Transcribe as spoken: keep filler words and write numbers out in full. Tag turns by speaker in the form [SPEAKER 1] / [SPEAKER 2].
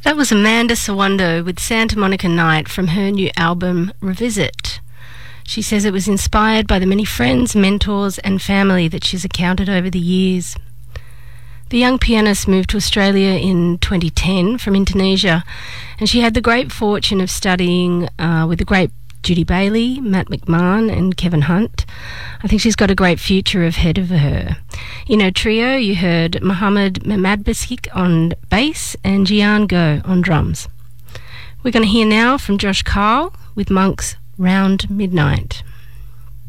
[SPEAKER 1] That was Amanda Sawando with Santa Monica Night from her new album Revisit. She says it was inspired by the many friends, mentors and family that she's encountered over the years. The young pianist moved to Australia in twenty ten from Indonesia, and she had the great fortune of studying uh, with the great Judy Bailey, Matt McMahon and Kevin Hunt. I think she's got a great future ahead of her. In her trio, you heard Mohammed Mamadbasik on bass and Jian Go on drums. We're going to hear now from Josh Carl with Monk's Round Midnight.